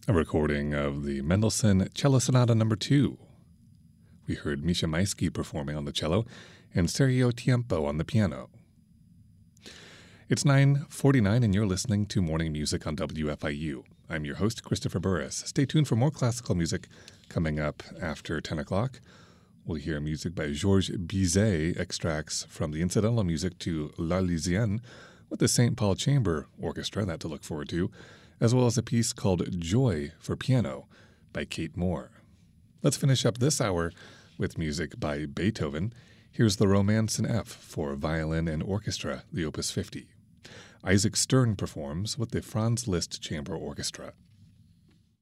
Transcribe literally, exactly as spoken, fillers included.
a recording of the Mendelssohn Cello Sonata Number two. We heard Misha Maisky performing on the cello and Sergio Tiempo on the piano. It's nine forty-nine and you're listening to Morning Music on W F I U. I'm your host, Christopher Burris. Stay tuned for more classical music coming up after ten o'clock. We'll hear music by Georges Bizet, extracts from the incidental music to L'Arlésienne with the Saint Paul Chamber Orchestra, that to look forward to, as well as a piece called Joy for Piano by Kate Moore. Let's finish up this hour with music by Beethoven. Here's the Romance in F for violin and orchestra, the Opus fifty. Isaac Stern performs with the Franz Liszt Chamber Orchestra.